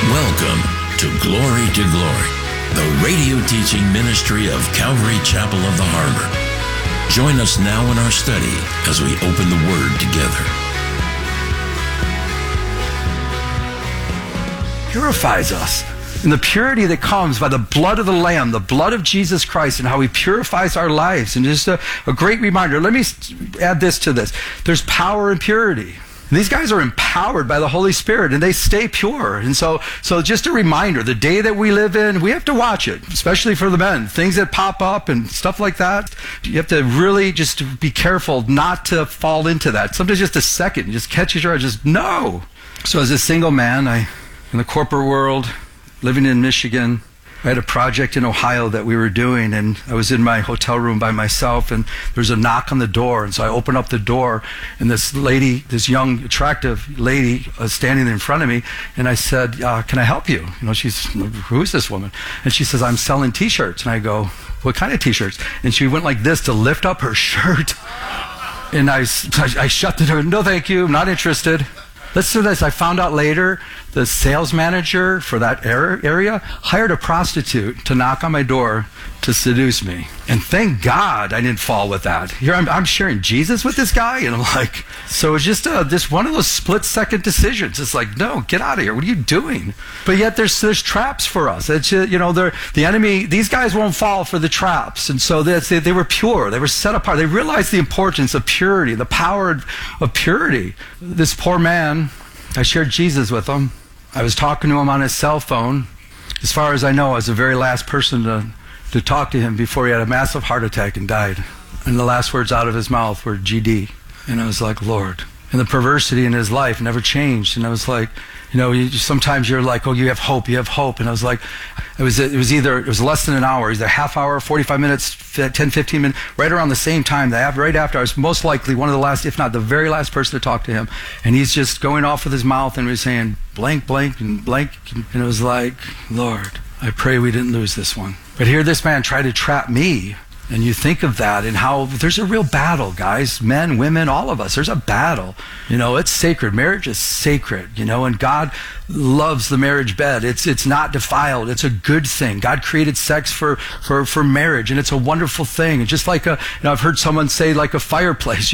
Welcome to Glory, the radio teaching ministry of Calvary Chapel of the Harbor. Join us now in our study as we open the Word together. Purifies us. And the purity that comes by the blood of the Lamb, the blood of Jesus Christ, and how He purifies our lives. And just a great reminder. Let me add this to this. There's power in purity. And these guys are empowered by the Holy Spirit, and they stay pure. And so just a reminder, the day that we live in, we have to watch it, especially for the men. Things that pop up and stuff like that, you have to really just be careful not to fall into that. Sometimes just a second, just catches your eye, just no. So as a single man, in the corporate world, living in Michigan, I had a project in Ohio that we were doing, and I was in my hotel room by myself, and there was a knock on the door. And so I opened up the door, and this lady, this young, attractive lady, was standing in front of me, and I said, can I help you? Who is this woman? And she says, I'm selling T-shirts. And I go, what kind of T-shirts? And she went like this to lift up her shirt. And I shut the door. No, thank you. I'm not interested. Listen to this. I found out later the sales manager for that area hired a prostitute to knock on my door to seduce me. And thank God I didn't fall with that. Here I'm sharing Jesus with this guy, and I'm like, so it's just one of those split-second decisions. It's like, no, get out of here. What are you doing? But yet there's traps for us. It's the enemy. These guys won't fall for the traps, and so they were pure. They were set apart. They realized the importance of purity, the power of purity. This poor man, I shared Jesus with him. I was talking to him on his cell phone. As far as I know, I was the very last person to talk to him before he had a massive heart attack and died. And the last words out of his mouth were GD. And I was like, Lord. And the perversity in his life never changed. And I was like, sometimes you're like, oh, you have hope. And I was like, it was less than an hour, either half hour, 45 minutes, 10, 15 minutes, right around the same time, right after I was most likely one of the last, if not the very last person to talk to him. And he's just going off with his mouth and he was saying blank, blank, and blank. And it was like, Lord, I pray we didn't lose this one. But here this man tried to trap me. And you think of that and how there's a real battle, guys, men, women, all of us. There's a battle. It's sacred. Marriage is sacred, and God loves the marriage bed. It's not defiled. It's a good thing. God created sex for marriage, and it's a wonderful thing. And just like I've heard someone say like a fireplace,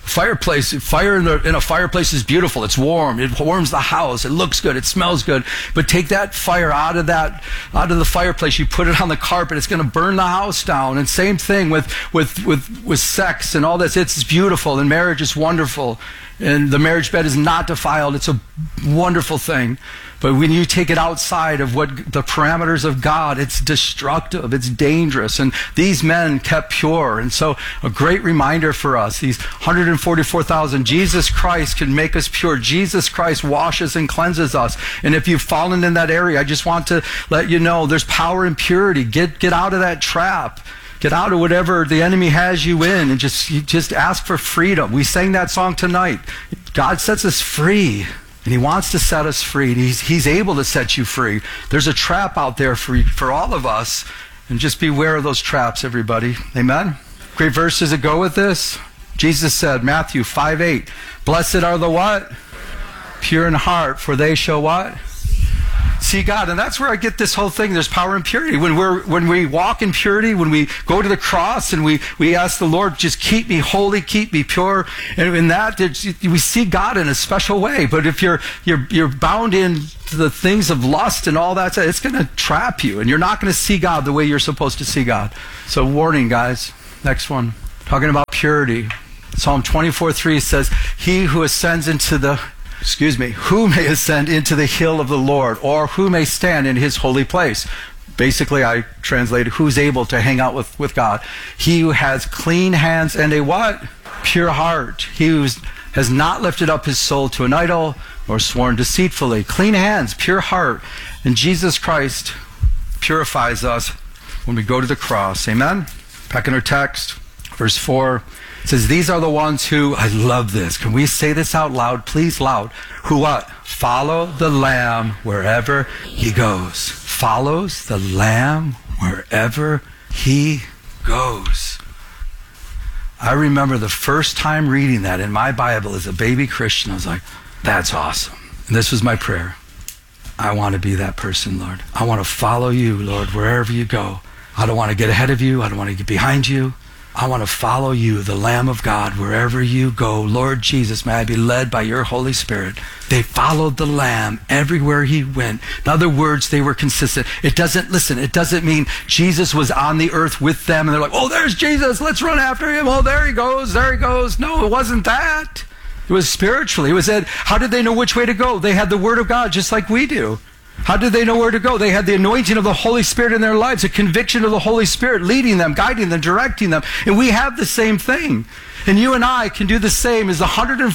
fire in a fireplace is beautiful. It's warm. It warms the house. It looks good. It smells good. But take that fire out of the fireplace. You put it on the carpet. It's going to burn the house down. And same thing with sex and all this. It's beautiful, and marriage is wonderful, and the marriage bed is not defiled. It's a wonderful thing. But when you take it outside of what the parameters of God, it's destructive, it's dangerous. And these men kept pure. And so a great reminder for us, these 144,000, Jesus Christ can make us pure. Jesus Christ washes and cleanses us. And if you've fallen in that area, I just want to let you know there's power in purity. Get out of that trap. Get out of whatever the enemy has you in, and just ask for freedom. We sang that song tonight. God sets us free, and He wants to set us free. He's able to set you free. There's a trap out there for all of us, and just beware of those traps, everybody. Amen? Great verses that go with this. Jesus said, Matthew 5:8, blessed are the what? Pure in heart, for they shall what? See God. And that's where I get this whole thing. There's power in purity. When we walk in purity, when we go to the cross and we ask the Lord, just keep me holy, keep me pure. And in that, we see God in a special way. But if you're bound in the things of lust and all that, it's going to trap you. And you're not going to see God the way you're supposed to see God. So warning, guys. Next one. Talking about purity. Psalm 24:3 says, he who ascends into who may ascend into the hill of the Lord, or who may stand in His holy place? Basically, I translated, who's able to hang out with God? He who has clean hands and a what? Pure heart. He who has not lifted up his soul to an idol, nor sworn deceitfully. Clean hands, pure heart. And Jesus Christ purifies us when we go to the cross. Amen? Back in our text, verse 4. It says, these are the ones who, I love this. Can we say this out loud? Please, loud. Who what? Follow the Lamb wherever He goes. Follows the Lamb wherever He goes. I remember the first time reading that in my Bible as a baby Christian. I was like, that's awesome. And this was my prayer. I want to be that person, Lord. I want to follow you, Lord, wherever you go. I don't want to get ahead of you. I don't want to get behind you. I want to follow you, the Lamb of God, wherever you go. Lord Jesus, may I be led by your Holy Spirit. They followed the Lamb everywhere he went. In other words, they were consistent. It doesn't mean Jesus was on the earth with them and they're like, oh, there's Jesus, let's run after him. Oh, there he goes. No, it wasn't that. It was spiritually. It was that, how did they know which way to go? They had the Word of God just like we do. How did they know where to go? They had the anointing of the Holy Spirit in their lives, a conviction of the Holy Spirit leading them, guiding them, directing them. And we have the same thing. And you and I can do the same as the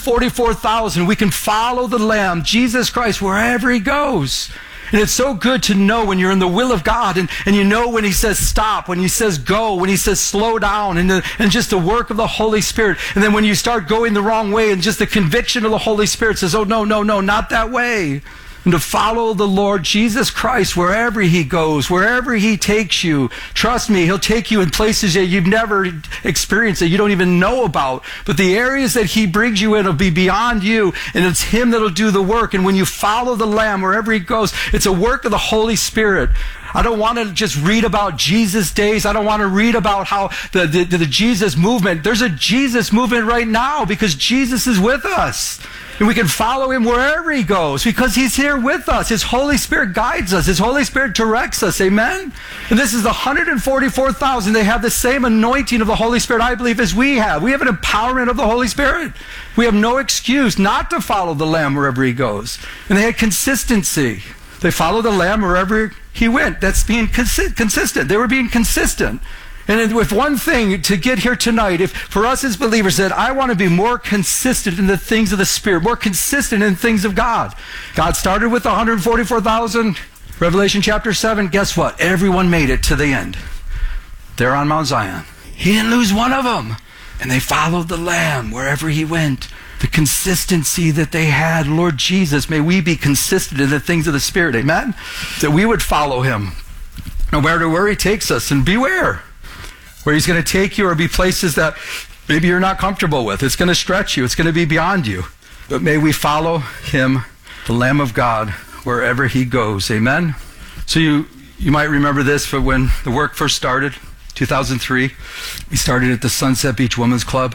144,000. We can follow the Lamb, Jesus Christ, wherever he goes. And it's so good to know when you're in the will of God and you know when he says stop, when he says go, when he says slow down, and just the work of the Holy Spirit. And then when you start going the wrong way and just the conviction of the Holy Spirit says, oh, no, not that way. And to follow the Lord Jesus Christ wherever he goes, wherever he takes you. Trust me, he'll take you in places that you've never experienced, that you don't even know about. But the areas that he brings you in will be beyond you, and it's him that'll do the work. And when you follow the Lamb wherever he goes, it's a work of the Holy Spirit. I don't want to just read about Jesus days. I don't want to read about how the Jesus movement. There's a Jesus movement right now because Jesus is with us. And we can follow him wherever he goes because he's here with us. His Holy Spirit guides us. His Holy Spirit directs us. Amen? And this is the 144,000. They have the same anointing of the Holy Spirit, I believe, as we have. We have an empowerment of the Holy Spirit. We have no excuse not to follow the Lamb wherever he goes. And they had consistency. They followed the Lamb wherever he went. That's being consistent. They were being consistent. And with one thing to get here tonight, if for us as believers that I want to be more consistent in the things of the Spirit, more consistent in things of God. God started with 144,000. Revelation chapter 7, guess what? Everyone made it to the end. They're on Mount Zion. He didn't lose one of them. And they followed the Lamb wherever he went. The consistency that they had. Lord Jesus, may we be consistent in the things of the Spirit. Amen? That we would follow him no matter where he takes us. And beware where he's going to take you or be places that maybe you're not comfortable with. It's going to stretch you. It's going to be beyond you. But may we follow him, the Lamb of God, wherever he goes. Amen? So you might remember this, but when the work first started, 2003, we started at the Sunset Beach Women's Club.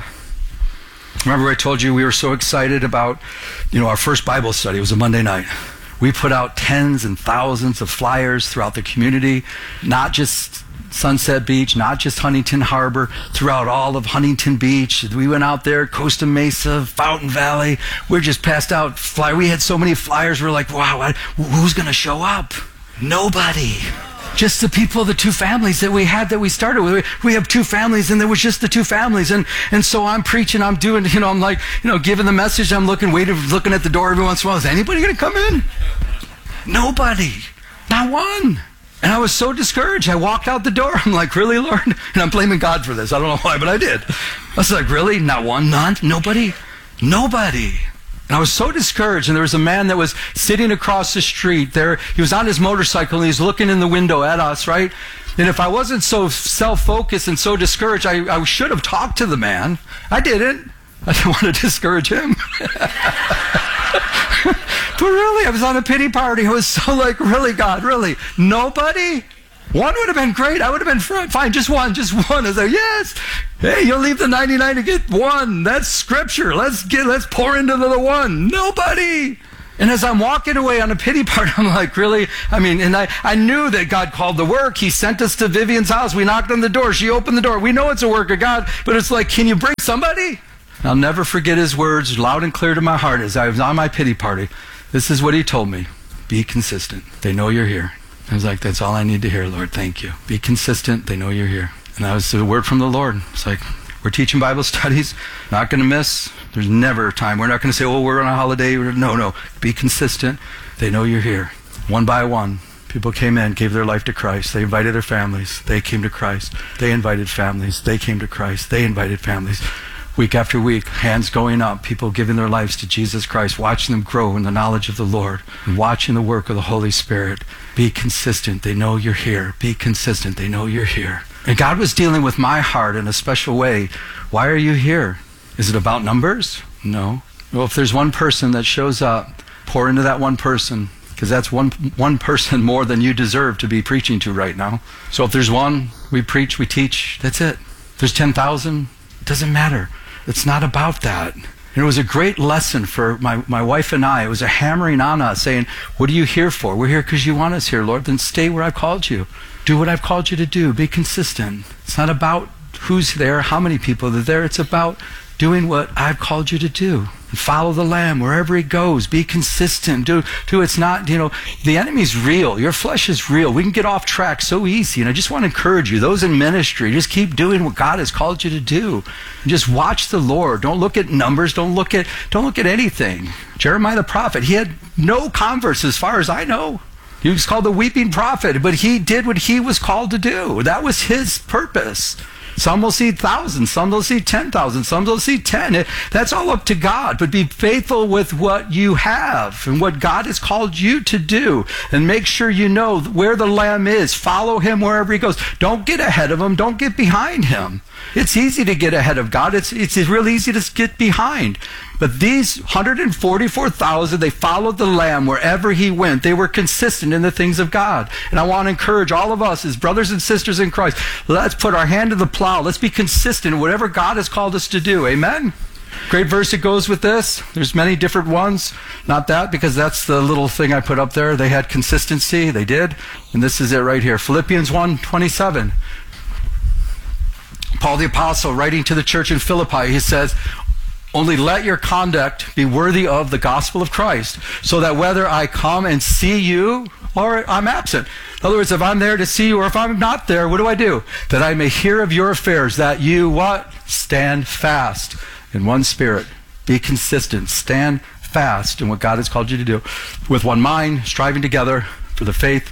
Remember I told you we were so excited about, our first Bible study. It was a Monday night. We put out tens and thousands of flyers throughout the community, not just Sunset Beach, not just Huntington Harbor, throughout all of Huntington Beach. We went out there, Costa Mesa, Fountain Valley. We just passed out flyers. We had so many flyers. We're like, wow, who's going to show up? Nobody. Just the people, the two families that we had that we started with. We have two families, and there was just the two families. And so I'm preaching, I'm doing, I'm like, giving the message. I'm looking at the door every once in a while. Is anybody going to come in? Nobody. Not one. And I was so discouraged. I walked out the door. I'm like, really, Lord? And I'm blaming God for this. I don't know why, but I did. I was like, really? Not one? None? Nobody? Nobody. And I was so discouraged. And there was a man that was sitting across the street there. He was on his motorcycle, and he was looking in the window at us, right? And if I wasn't so self-focused and so discouraged, I should have talked to the man. I didn't. I didn't want to discourage him. But really, I was on a pity party. I was so like, really, God, really? Nobody? One would have been great. I would have been fine. Just one. I was like, yes. Hey, you'll leave the 99 to get one. That's scripture. Let's pour into the one. Nobody. And as I'm walking away on a pity party, I'm like, really? And I knew that God called the work. He sent us to Vivian's house. We knocked on the door. She opened the door. We know it's a work of God, but it's like, can you bring somebody? I'll never forget his words, loud and clear to my heart as I was on my pity party. This is what he told me. Be consistent. They know you're here. I was like, that's all I need to hear, Lord. Thank you. Be consistent. They know you're here. And that was the word from the Lord. It's like, we're teaching Bible studies. Not going to miss. There's never a time. We're not going to say, we're on a holiday. No. Be consistent. They know you're here. One by one, people came in, gave their life to Christ. They invited their families. They came to Christ. They invited families. They came to Christ. They invited families. Week after week, hands going up, people giving their lives to Jesus Christ, watching them grow in the knowledge of the Lord, and watching the work of the Holy Spirit. Be consistent. They know you're here. Be consistent. They know you're here. And God was dealing with my heart in a special way. Why are you here? Is it about numbers? No. Well, if there's one person that shows up, pour into that one person, because that's one person more than you deserve to be preaching to right now. So if there's one, we preach, we teach, that's it. If there's 10,000, it doesn't matter. It's not about that. And it was a great lesson for my wife and I. It was a hammering on us saying, what are you here for? We're here because you want us here, Lord. Then stay where I've called you. Do what I've called you to do. Be consistent. It's not about who's there, how many people are there. It's about doing what I've called you to do. And follow the Lamb wherever he goes. Be consistent. It's not, the enemy's real. Your flesh is real. We can get off track so easy. And I just want to encourage you, those in ministry, just keep doing what God has called you to do. And just watch the Lord. Don't look at numbers. Don't look at anything. Jeremiah the prophet, he had no converts as far as I know. He was called the weeping prophet, but he did what he was called to do. That was his purpose. Some will see 1,000, some will see 10,000, some will see 10. That's all up to God. But be faithful with what you have and what God has called you to do. And make sure you know where the Lamb is. Follow him wherever he goes. Don't get ahead of him. Don't get behind him. It's easy to get ahead of God. It's real easy to get behind. But these 144,000, they followed the Lamb wherever he went. They were consistent in the things of God. And I want to encourage all of us as brothers and sisters in Christ, let's put our hand to the plow. Let's be consistent in whatever God has called us to do. Amen? Great verse that goes with this. There's many different ones. Not that, because that's the little thing I put up there. They had consistency. They did. And this is it right here. Philippians 1:27. Paul the Apostle, writing to the church in Philippi, he says, only let your conduct be worthy of the gospel of Christ, so that whether I come and see you or I'm absent. In other words, if I'm there to see you or if I'm not there, what do? That I may hear of your affairs, that you what? Stand fast in one spirit. Be consistent. Stand fast in what God has called you to do. With one mind, striving together for the faith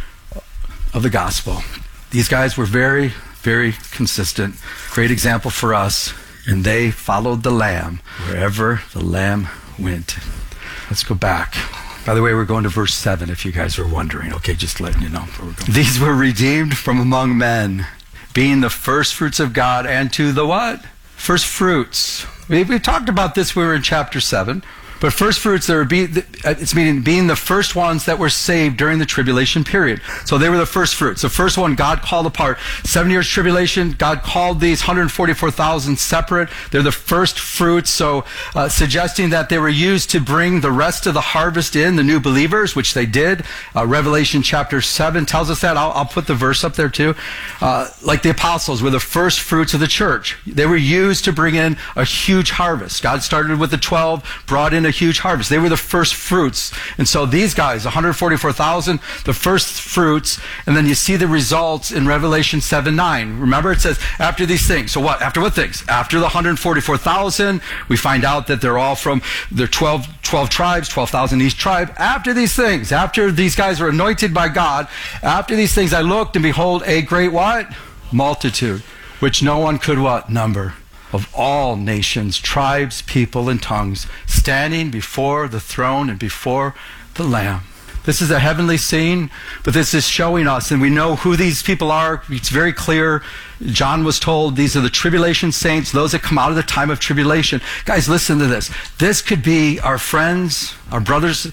of the gospel. These guys were very, very consistent. Great example for us. And they followed the Lamb wherever the Lamb went. Let's go back. By the way, we're going to verse 7 if you guys were wondering. Okay, just letting you know where we're going. These were redeemed from among men, being the first fruits of God, and to the what? First fruits. We talked about this when we were in chapter 7. But first fruits, it's meaning being the first ones that were saved during the tribulation period. So they were the first fruits. The first one, God called apart. 7 years tribulation, God called these 144,000 separate. They're the first fruits. So suggesting that they were used to bring the rest of the harvest in, the new believers, which they did. Revelation chapter 7 tells us that. I'll put the verse up there too. Like the apostles were the first fruits of the church. They were used to bring in a huge harvest. God started with the 12, brought in a huge harvest. They were the first fruits. And so these guys, 144,000, the first fruits, and then you see the results in Revelation 7:9. Remember, it says, after these things. So what? After what things? After the 144,000, we find out that they're all from the 12 tribes, 12,000 each tribe. After these things, after these guys were anointed by God, after these things I looked, and behold, a great what? Multitude, which no one could what? Number. Of all nations, tribes, people, and tongues, standing before the throne and before the Lamb. This is a heavenly scene, but this is showing us, and we know who these people are. It's very clear. John was told these are the tribulation saints, those that come out of the time of tribulation. Guys, listen to this. This could be our friends, our brothers,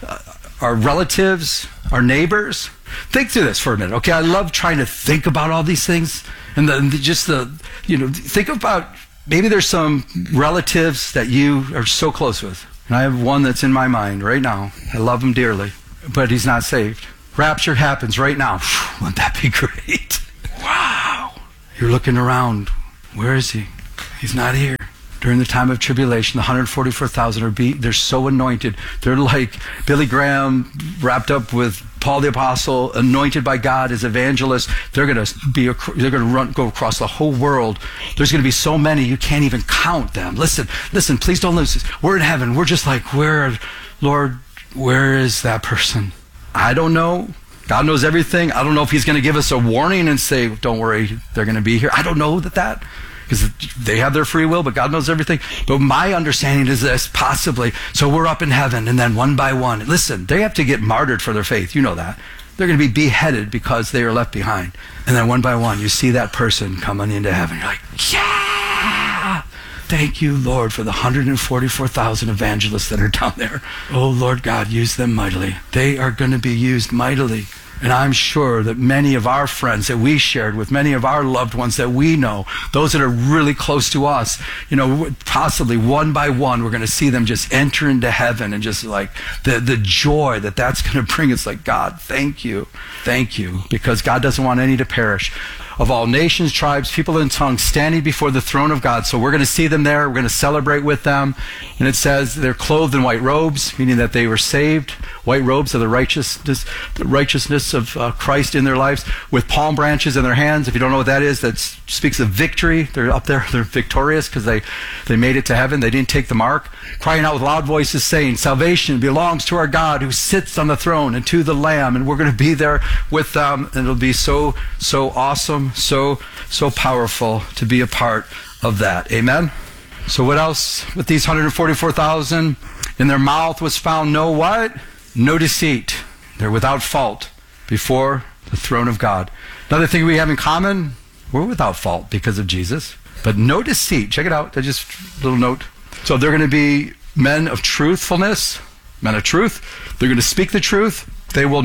our relatives, our neighbors. Think through this for a minute, okay? I love trying to think about all these things, and think about. Maybe there's some relatives that you are so close with. And I have one that's in my mind right now. I love him dearly, but he's not saved. Rapture happens right now. Wouldn't that be great? Wow. You're looking around. Where is he? He's not here. During the time of tribulation, the 144,000 they're so anointed. They're like Billy Graham wrapped up with Paul the Apostle, anointed by God as evangelists. They're going to go across the whole world. There's going to be so many you can't even count them. Listen, please don't lose this. We're in heaven. We're just like, Lord, where is that person? I don't know. God knows everything. I don't know if he's going to give us a warning and say, don't worry, they're going to be here. I don't know that. Because they have their free will, but God knows everything. But my understanding is this, possibly. So we're up in heaven, and then one by one. Listen, they have to get martyred for their faith. You know that. They're going to be beheaded because they are left behind. And then one by one, you see that person coming into heaven. You're like, yeah! Thank you, Lord, for the 144,000 evangelists that are down there. Oh, Lord God, use them mightily. They are going to be used mightily. And I'm sure that many of our friends that we shared with, many of our loved ones that we know, those that are really close to us, possibly one by one, we're going to see them just enter into heaven, and just like the joy that that's going to bring. It's like, God, thank you, because God doesn't want any to perish. Of all nations, tribes, people and tongues, standing before the throne of God. So we're going to see them there. We're going to celebrate with them. And it says they're clothed in white robes, meaning that they were saved. White robes of the righteousness of Christ in their lives, with palm branches in their hands. If you don't know what that is, that speaks of victory. They're up there. They're victorious because they made it to heaven. They didn't take the mark. Crying out with loud voices, saying, salvation belongs to our God who sits on the throne and to the Lamb. And we're going to be there with them. And it'll be so awesome. So powerful to be a part of that. Amen. So what else with these 144,000? In their mouth was found no what? No deceit. They're without fault before the throne of God. Another thing we have in common, we're without fault because of Jesus. But no deceit. Check it out. That's just a little note. So they're going to be men of truthfulness, men of truth. They're going to speak the truth. They'll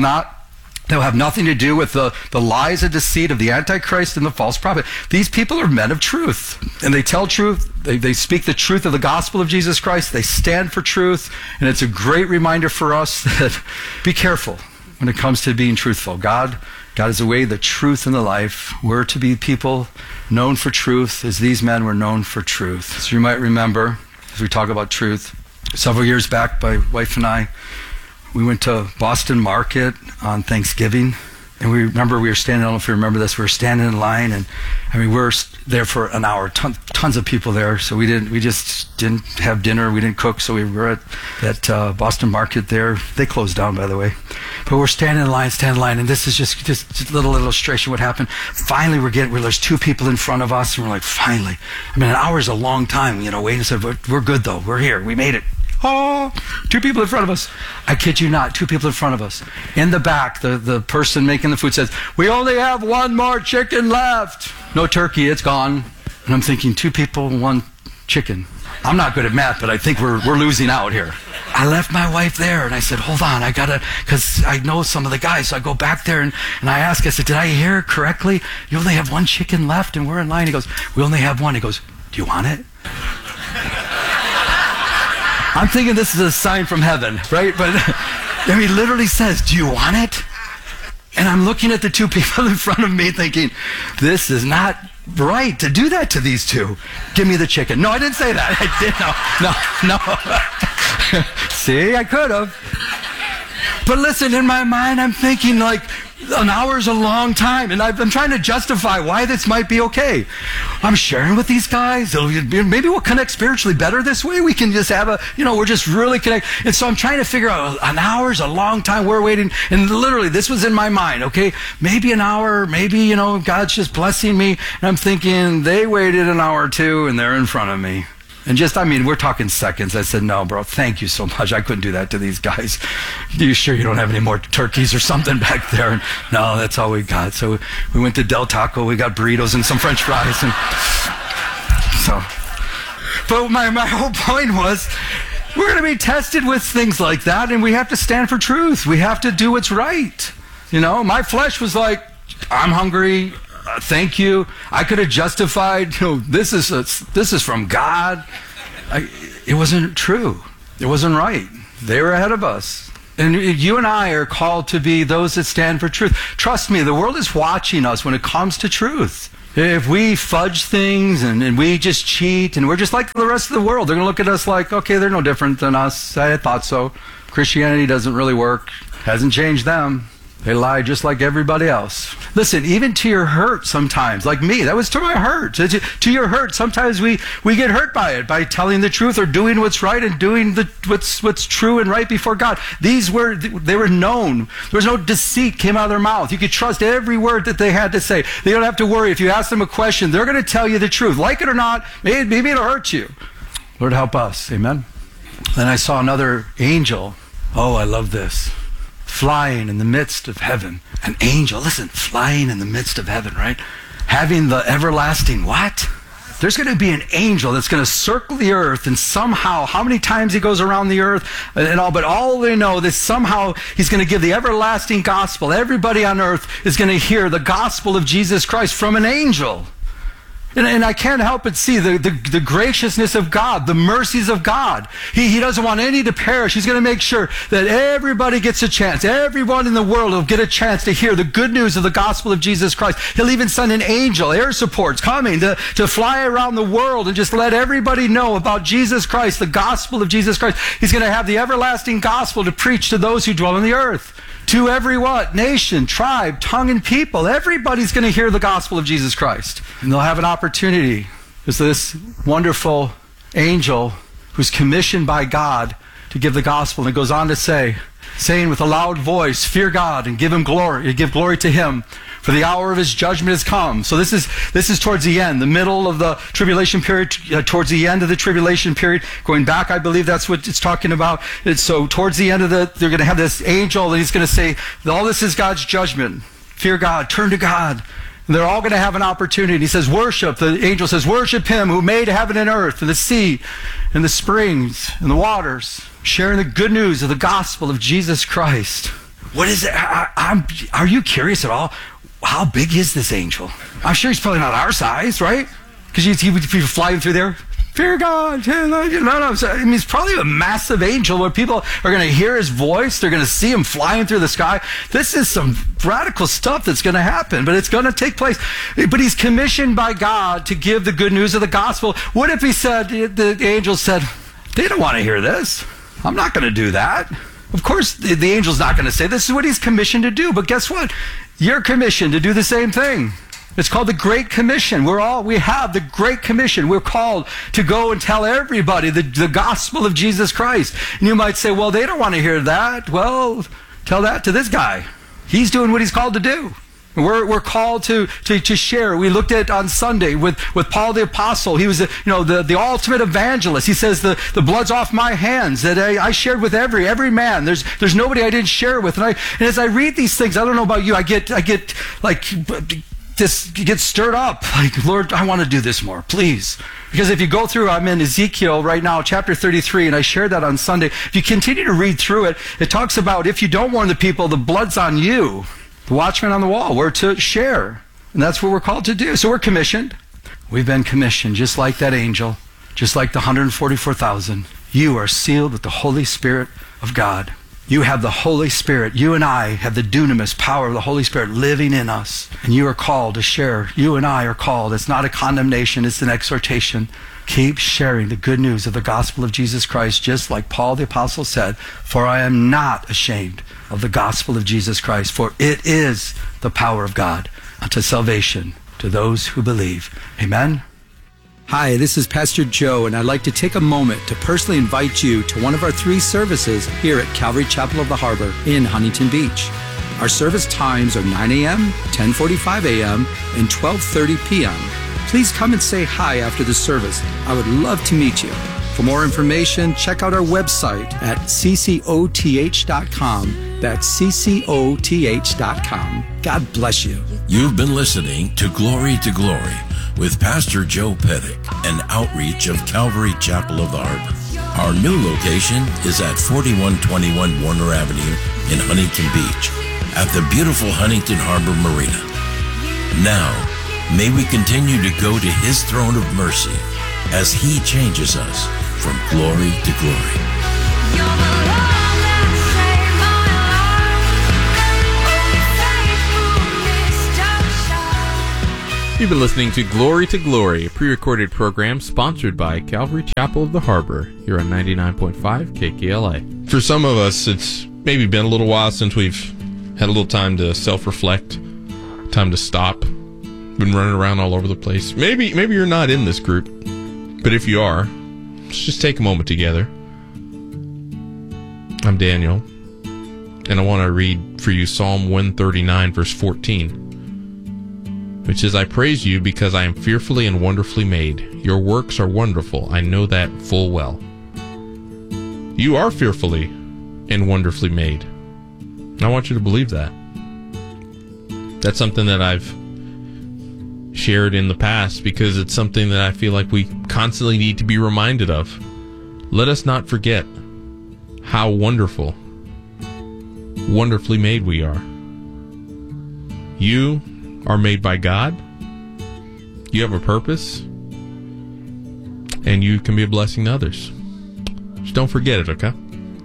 have nothing to do with the lies and deceit of the Antichrist and the false prophet. These people are men of truth. And they tell truth. They speak the truth of the gospel of Jesus Christ. They stand for truth. And it's a great reminder for us that be careful when it comes to being truthful. God is the way, the truth, and the life. We're to be people known for truth as these men were known for truth. So you might remember, as we talk about truth, several years back, my wife and I, we went to Boston Market on Thanksgiving, and we were standing, I don't know if you remember this, we were standing in line, and we were there for an hour, tons of people there, so we just didn't have dinner, we didn't cook, so we were at Boston Market there. They closed down, by the way. But we're standing in line, and this is just a little illustration what happened. Finally, there's two people in front of us, and we're like, finally. An hour is a long time, waiting. So we're good though, we're here, we made it. Oh, two people in front of us. I kid you not, two people in front of us. In the back, the person making the food says, we only have one more chicken left. No turkey, it's gone. And I'm thinking, two people, one chicken. I'm not good at math, but I think we're losing out here. I left my wife there, and I said, hold on, because I know some of the guys. So I go back there, and I ask, I said, did I hear correctly? You only have one chicken left, and we're in line. He goes, we only have one. He goes, do you want it? I'm thinking this is a sign from heaven, right? But he literally says, do you want it? And I'm looking at the two people in front of me thinking, this is not right to do that to these two. Give me the chicken. No, I didn't say that. I did. No. See, I could have. But listen, in my mind, I'm thinking like, an hour is a long time, and I'm trying to justify why this might be okay. I'm sharing with these guys. Maybe we'll connect spiritually better this way. We can just have we're just really connect. And so I'm trying to figure out, an hour is a long time. We're waiting. And literally, this was in my mind, okay? Maybe an hour, maybe, God's just blessing me. And I'm thinking, they waited an hour or two, and they're in front of me. And we're talking seconds. I said, no, bro, thank you so much. I couldn't do that to these guys. Are you sure you don't have any more turkeys or something back there? And, no, that's all we got. So we went to Del Taco. We got burritos and some French fries. But my whole point was, we're going to be tested with things like that, and we have to stand for truth. We have to do what's right. My flesh was like, I'm hungry. Thank you. I could have justified, this is from God. It wasn't true. It wasn't right. They were ahead of us. And you and I are called to be those that stand for truth. Trust me, the world is watching us when it comes to truth. If we fudge things and we just cheat and we're just like the rest of the world, they're going to look at us like, okay, they're no different than us. I thought so. Christianity doesn't really work. Hasn't changed them. They lie just like everybody else. Listen, even to your hurt sometimes, like me, that was to my hurt. To your hurt, sometimes we get hurt by it, by telling the truth or doing what's right and doing what's true and right before God. They were known. There was no deceit came out of their mouth. You could trust every word that they had to say. They don't have to worry. If you ask them a question, they're going to tell you the truth. Like it or not, maybe it'll hurt you. Lord, help us. Amen. Then I saw another angel. Oh, I love this. Flying in the midst of heaven. An angel, listen, flying in the midst of heaven, right? Having the everlasting what? there's going to be an angel that's going to circle the earth, and somehow, how many times he goes around the earth and all, but all they know that somehow he's going to give the everlasting gospel. Everybody on earth is going to hear the gospel of Jesus Christ from an angel. And I can't help but see the graciousness of God, the mercies of God. He doesn't want any to perish. He's going to make sure that everybody gets a chance. Everyone in the world will get a chance to hear the good news of the gospel of Jesus Christ. He'll even send an angel, air supports coming to fly around the world and just let everybody know about Jesus Christ, the gospel of Jesus Christ. He's going to have the everlasting gospel to preach to those who dwell on the earth. To every what? Nation, tribe, tongue, and people. Everybody's going to hear the gospel of Jesus Christ. And they'll have an opportunity. There's this wonderful angel who's commissioned by God to give the gospel. And it goes on to say, saying with a loud voice, fear God and give him glory. Give glory to him, for the hour of his judgment has come. So this is towards the end, the middle of the tribulation period, towards the end of the tribulation period. Going back, I believe that's what it's talking about. So towards the end of they're going to have this angel, and he's going to say, all this is God's judgment. Fear God, turn to God. And they're all going to have an opportunity. And he says, worship. The angel says, worship him who made heaven and earth and the sea and the springs and the waters, sharing the good news of the gospel of Jesus Christ. What is it? Are you curious at all? How big is this angel? I'm sure he's probably not our size, right? Because he would be flying through there. Fear God. No. I mean, he's probably a massive angel where people are going to hear his voice. They're going to see him flying through the sky. This is some radical stuff that's going to happen, but it's going to take place. But he's commissioned by God to give the good news of the gospel. What if the angel said, they don't want to hear this. I'm not going to do that. Of course, the angel's not going to say this is what he's commissioned to do. But guess what? You're commissioned to do the same thing. It's called the Great Commission. We have the Great Commission. We're called to go and tell everybody the gospel of Jesus Christ. And you might say, well, they don't want to hear that. Well, tell that to this guy. He's doing what he's called to do. We're called to share. We looked at on Sunday with Paul the Apostle. He was the ultimate evangelist. He says the blood's off my hands, that I shared with every man. There's nobody I didn't share with. And as I read these things, I don't know about you, I get like this gets stirred up. Like, Lord, I want to do this more, please. Because if you go through, I'm in Ezekiel right now, chapter 33, and I shared that on Sunday. If you continue to read through it, it talks about if you don't warn the people, the blood's on you. The watchman on the wall. We're to share. And that's what we're called to do. So we're commissioned. We've been commissioned just like that angel, just like the 144,000. You are sealed with the Holy Spirit of God. You have the Holy Spirit. You and I have the dunamis power of the Holy Spirit living in us. And you are called to share. You and I are called. It's not a condemnation. It's an exhortation. Keep sharing the good news of the gospel of Jesus Christ, just like Paul the Apostle said, for I am not ashamed of the gospel of Jesus Christ, for it is the power of God unto salvation to those who believe. Amen. Hi, this is Pastor Joe, and I'd like to take a moment to personally invite you to one of our 3 services here at Calvary Chapel of the Harbor in Huntington Beach. Our service times are 9 a.m., 10:45 a.m., and 12:30 p.m. Please come and say hi after the service. I would love to meet you. For more information, check out our website at ccoth.com. That's ccoth.com. God bless you. You've been listening to Glory with Pastor Joe Pettick, an outreach of Calvary Chapel of the Harbor. Our new location is at 4121 Warner Avenue in Huntington Beach at the beautiful Huntington Harbor Marina. Now, may we continue to go to his throne of mercy as he changes us from glory to glory. You've been listening to Glory, a pre-recorded program sponsored by Calvary Chapel of the Harbor here on 99.5 KKLA. For some of us, it's maybe been a little while since we've had a little time to self-reflect, time to stop. Been running around all over the place. Maybe you're not in this group, but if you are, let's just take a moment together. I'm Daniel, and I want to read for you Psalm 139, verse 14. Which says, I praise you because I am fearfully and wonderfully made. Your works are wonderful. I know that full well. You are fearfully and wonderfully made. I want you to believe that. That's something that I've shared in the past because it's something that I feel like we constantly need to be reminded of. Let us not forget how wonderful, wonderfully made we are. You are made by God. You have a purpose. And you can be a blessing to others. Just don't forget it, okay?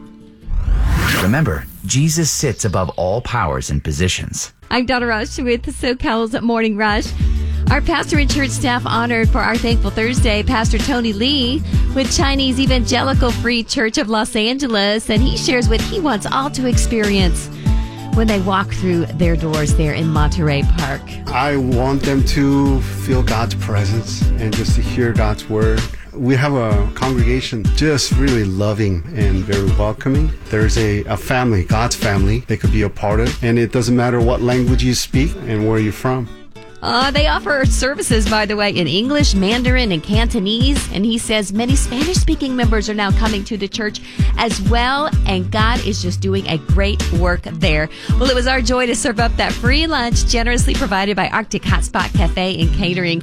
Remember, Jesus sits above all powers and positions. I'm Donna Rush with SoCal's Morning Rush. Our pastor and church staff honored for our Thankful Thursday, Pastor Tony Lee with Chinese Evangelical Free Church of Los Angeles, and he shares what he wants all to experience when they walk through their doors there in Monterey Park. I want them to feel God's presence and just to hear God's word. We have a congregation just really loving and very welcoming. There's a family, God's family, they could be a part of. And it doesn't matter what language you speak and where you're from. They offer services, by the way, in English, Mandarin, and Cantonese. And he says many Spanish-speaking members are now coming to the church as well. And God is just doing a great work there. Well, it was our joy to serve up that free lunch generously provided by Arctic Hotspot Cafe and Catering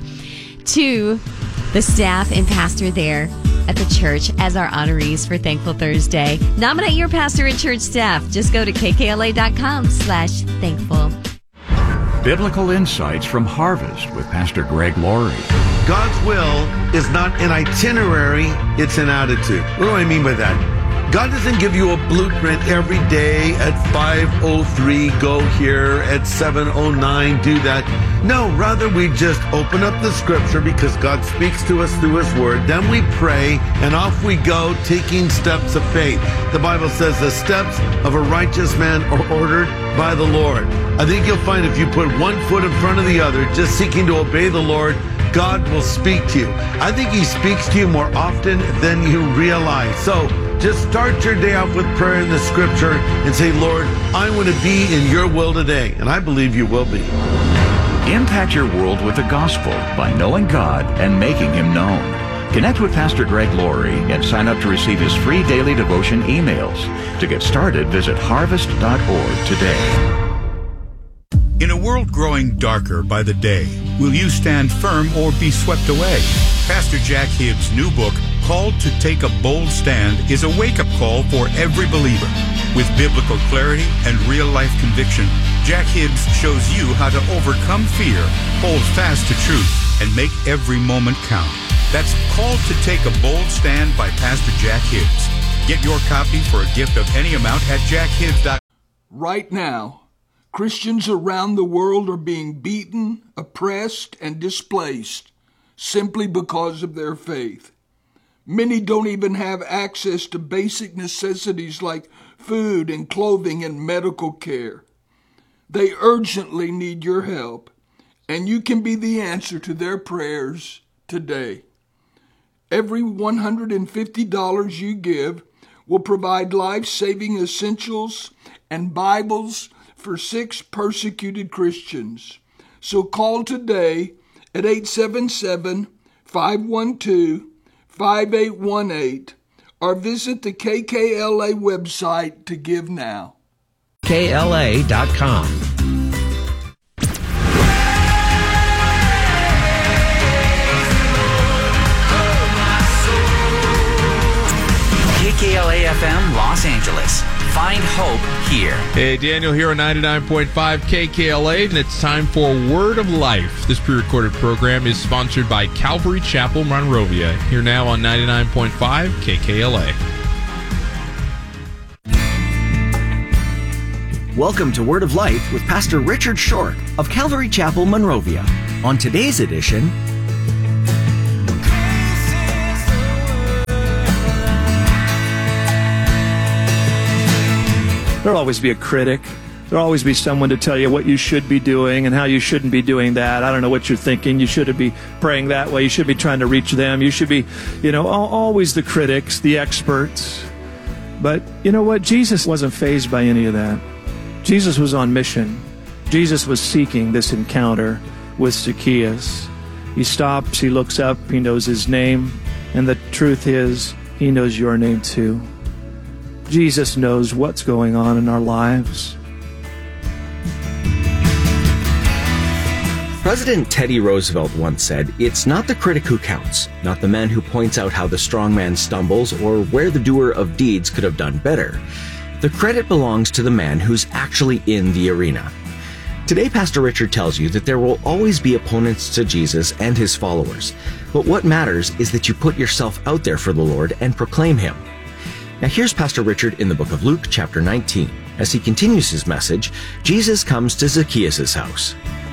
to the staff and pastor there at the church as our honorees for Thankful Thursday. Nominate your pastor and church staff. Just go to kkla.com/thankful. Biblical Insights from Harvest with Pastor Greg Laurie. God's will is not an itinerary, it's an attitude. What do I mean by that? God doesn't give you a blueprint every day at 5:03, go here, at 7:09, do that. No, rather we just open up the scripture because God speaks to us through his word. Then we pray and off we go taking steps of faith. The Bible says the steps of a righteous man are ordered by the Lord. I think you'll find if you put one foot in front of the other, just seeking to obey the Lord, God will speak to you. I think he speaks to you more often than you realize. So just start your day off with prayer in the scripture and say, Lord, I want to be in your will today. And I believe you will be. Impact your world with the gospel by knowing God and making him known. Connect with Pastor Greg Laurie and sign up to receive his free daily devotion emails. To get started, visit harvest.org today. In a world growing darker by the day, will you stand firm or be swept away? Pastor Jack Hibbs' new book, Called to Take a Bold Stand, is a wake-up call for every believer. With biblical clarity and real-life conviction, Jack Hibbs shows you how to overcome fear, hold fast to truth, and make every moment count. That's Called to Take a Bold Stand by Pastor Jack Hibbs. Get your copy for a gift of any amount at jackhibbs.com. Right now, Christians around the world are being beaten, oppressed, and displaced simply because of their faith. Many don't even have access to basic necessities like food and clothing and medical care. They urgently need your help, and you can be the answer to their prayers today. Every $150 you give will provide life-saving essentials and Bibles for 6 persecuted Christians. So call today at 877-512-5818 or visit the KKLA website to give now. KLA.com. KKLA FM Los Angeles. Find hope here. Hey, Daniel here on 99.5 KKLA, and it's time for Word of Life. This pre-recorded program is sponsored by Calvary Chapel, Monrovia. Here now on 99.5 KKLA. Welcome to Word of Life with Pastor Richard Short of Calvary Chapel, Monrovia. On today's edition, there'll always be a critic. There'll always be someone to tell you what you should be doing and how you shouldn't be doing that. I don't know what you're thinking. You shouldn't be praying that way. You should be trying to reach them. You should be, always the critics, the experts. But you know what? Jesus wasn't fazed by any of that. Jesus was on mission. Jesus was seeking this encounter with Zacchaeus. He stops, he looks up, he knows his name, and the truth is, he knows your name too. Jesus knows what's going on in our lives. President Teddy Roosevelt once said, "It's not the critic who counts, not the man who points out how the strong man stumbles or where the doer of deeds could have done better. The credit belongs to the man who's actually in the arena." Today, Pastor Richard tells you that there will always be opponents to Jesus and his followers, but what matters is that you put yourself out there for the Lord and proclaim him. Now here's Pastor Richard in the book of Luke, chapter 19. As he continues his message, Jesus comes to Zacchaeus' house.